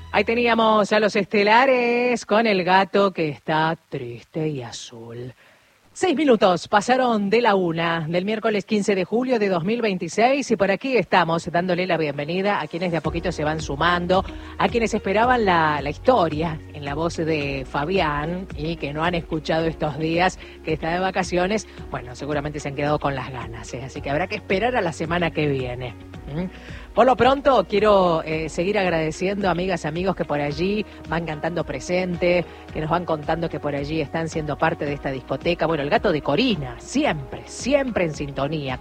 Ahí teníamos a los estelares con el gato que está triste y azul. 6 minutos pasaron de la 1 del miércoles 15 de julio de 2026 y por aquí estamos dándole la bienvenida a quienes de a poquito se van sumando, a quienes esperaban la historia en la voz de Fabián y que no han escuchado estos días que está de vacaciones. Bueno, seguramente se han quedado con las ganas, así que habrá que esperar a la semana que viene. Por lo pronto quiero seguir agradeciendo amigas, amigos que por allí van cantando presente, que nos van contando que por allí están siendo parte de esta discoteca. Bueno, el gato de Corina, siempre, siempre en sintonía.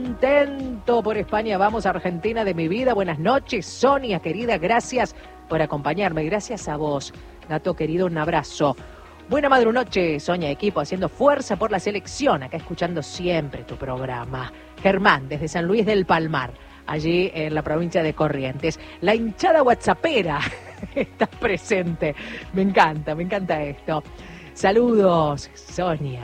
Contento por España, vamos a Argentina de mi vida. Buenas noches, Sonia querida, gracias por acompañarme. Gracias a vos, gato querido, un abrazo. Buena madrunoche, Sonia, equipo, haciendo fuerza por la selección, acá escuchando siempre tu programa. Germán, desde San Luis del Palmar, allí en la provincia de Corrientes. La hinchada whatsappera está presente. Me encanta esto. Saludos, Sonia.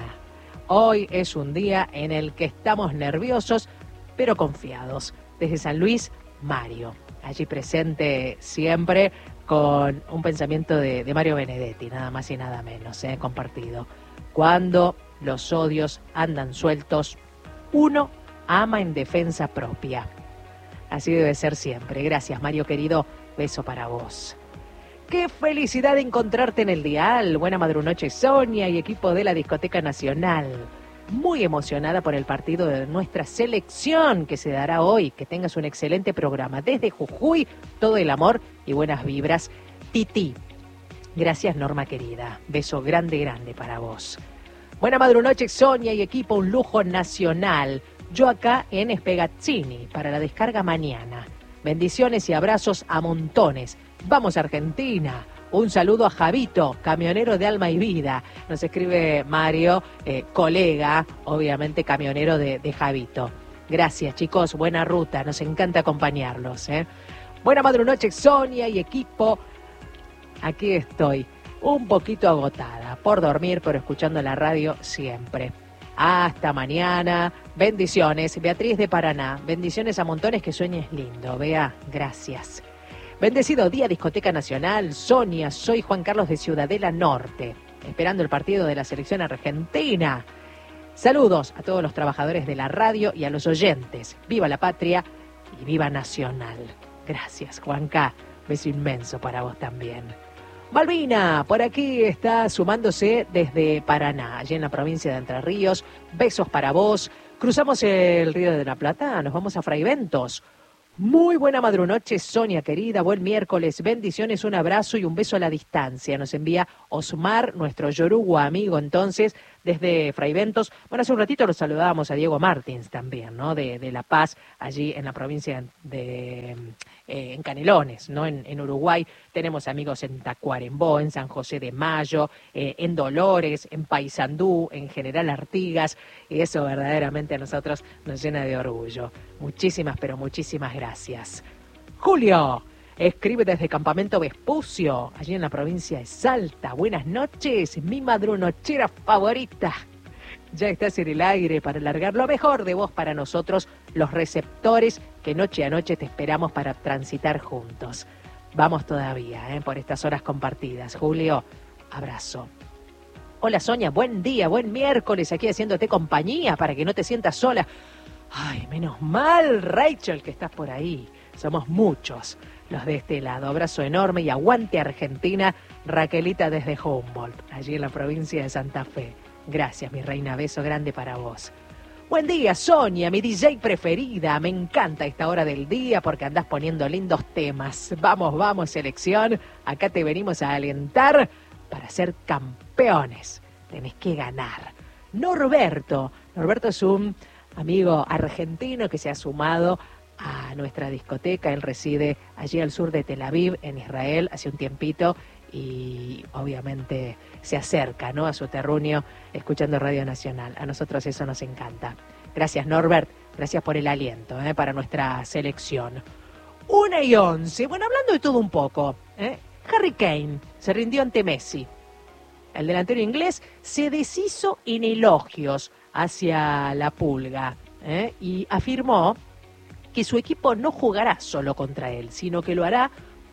Hoy es un día en el que estamos nerviosos, pero confiados. Desde San Luis, Mario, allí presente siempre con un pensamiento de Mario Benedetti, nada más y nada menos, compartido. Cuando los odios andan sueltos, uno ama en defensa propia. Así debe ser siempre. Gracias, Mario querido. Beso para vos. Qué felicidad encontrarte en el dial. Buena madrunoche, Sonia y equipo de la Discoteca Nacional. Muy emocionada por el partido de nuestra selección que se dará hoy. Que tengas un excelente programa. Desde Jujuy, todo el amor y buenas vibras. Titi. Gracias, Norma querida. Beso grande, grande para vos. Buena madrunoche, Sonia y equipo. Un lujo nacional. Yo acá en Espegazzini, para la descarga mañana. Bendiciones y abrazos a montones. Vamos Argentina. Un saludo a Javito, camionero de alma y vida. Nos escribe Mario, colega, obviamente camionero de Javito. Gracias, chicos. Buena ruta. Nos encanta acompañarlos. Buena madrunoche, Sonia y equipo. Aquí estoy, un poquito agotada por dormir, pero escuchando la radio siempre. Hasta mañana. Bendiciones. Beatriz de Paraná. Bendiciones a montones, que sueñes lindo. Bea, gracias. Bendecido día, Discoteca Nacional. Sonia, soy Juan Carlos de Ciudadela Norte, esperando el partido de la selección argentina. Saludos a todos los trabajadores de la radio y a los oyentes. Viva la patria y viva Nacional. Gracias, Juanca. Beso inmenso para vos también. Malvina, por aquí está sumándose desde Paraná, allí en la provincia de Entre Ríos. Besos para vos. Cruzamos el Río de la Plata, nos vamos a Fraiventos. Muy buena madrunoche, Sonia querida, buen miércoles, bendiciones, un abrazo y un beso a la distancia. Nos envía Osmar, nuestro yoruba amigo, entonces, desde Fraiventos. Bueno, hace un ratito lo saludábamos a Diego Martins también, ¿no? De La Paz, allí en la provincia en Canelones, ¿no? En Uruguay. Tenemos amigos en Tacuarembó, en San José de Mayo, en Dolores, en Paysandú, en General Artigas, y eso verdaderamente a nosotros nos llena de orgullo. Muchísimas, pero muchísimas gracias. Julio escribe desde Campamento Vespucio, allí en la provincia de Salta. Buenas noches, mi madrunochera favorita. Ya estás en el aire para largar lo mejor de vos para nosotros, los receptores que noche a noche te esperamos para transitar juntos. Vamos todavía, por estas horas compartidas. Julio, abrazo. Hola Sonia, buen día, buen miércoles, aquí haciéndote compañía para que no te sientas sola. Ay, menos mal, Rachel, que estás por ahí. Somos muchos los de este lado. Abrazo enorme y aguante Argentina. Raquelita desde Humboldt, allí en la provincia de Santa Fe. Gracias, mi reina. Beso grande para vos. Buen día, Sonia, mi DJ preferida. Me encanta esta hora del día porque andás poniendo lindos temas. Vamos, vamos, selección. Acá te venimos a alentar para ser campeones. Tenés que ganar. Norberto es un amigo argentino que se ha sumado a nuestra discoteca. Él reside allí al sur de Tel Aviv, en Israel, hace un tiempito, y obviamente se acerca, ¿no?, a su terruño escuchando Radio Nacional. A nosotros eso nos encanta. Gracias, Norbert. Gracias por el aliento para nuestra selección. 1:11. Bueno, hablando de todo un poco, Harry Kane se rindió ante Messi. El delantero inglés se deshizo en elogios hacia la Pulga y afirmó que su equipo no jugará solo contra él, sino que lo hará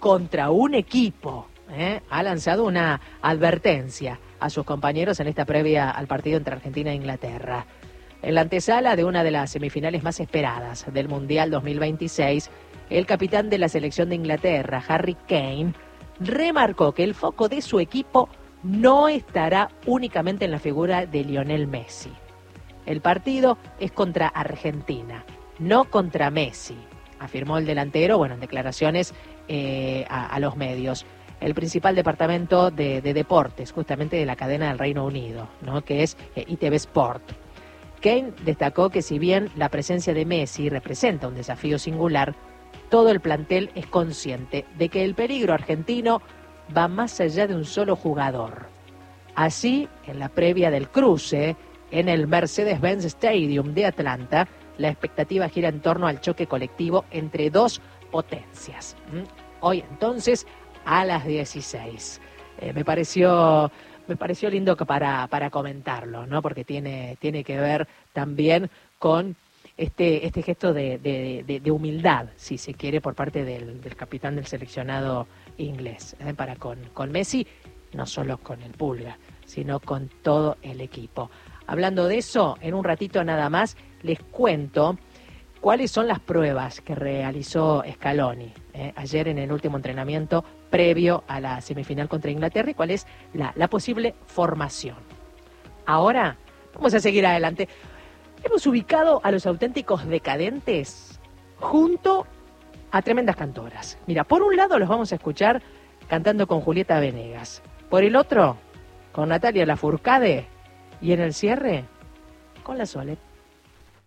contra un equipo. Ha lanzado una advertencia a sus compañeros en esta previa al partido entre Argentina e Inglaterra. En la antesala de una de las semifinales más esperadas del Mundial 2026, el capitán de la selección de Inglaterra, Harry Kane, remarcó que el foco de su equipo no estará únicamente en la figura de Lionel Messi. El partido es contra Argentina, no contra Messi, afirmó el delantero, en declaraciones a los medios. El principal departamento de deportes, justamente de la cadena del Reino Unido, ¿no?, que es ITV Sport. Kane destacó que si bien la presencia de Messi representa un desafío singular, todo el plantel es consciente de que el peligro argentino va más allá de un solo jugador. Así, en la previa del cruce, en el Mercedes-Benz Stadium de Atlanta, la expectativa gira en torno al choque colectivo entre dos potencias. Hoy, entonces, a las 16. Me pareció lindo para comentarlo, ¿no? Porque tiene que ver también con este gesto de humildad, si se quiere, por parte del capitán del seleccionado inglés, para con Messi, no solo con el Pulga, sino con todo el equipo. Hablando de eso, en un ratito nada más les cuento cuáles son las pruebas que realizó Scaloni ayer en el último entrenamiento previo a la semifinal contra Inglaterra y cuál es la posible formación. Ahora vamos a seguir adelante. Hemos ubicado a los auténticos decadentes junto a tremendas cantoras. Mira, por un lado los vamos a escuchar cantando con Julieta Venegas, por el otro con Natalia Lafourcade y en el cierre con la Sole.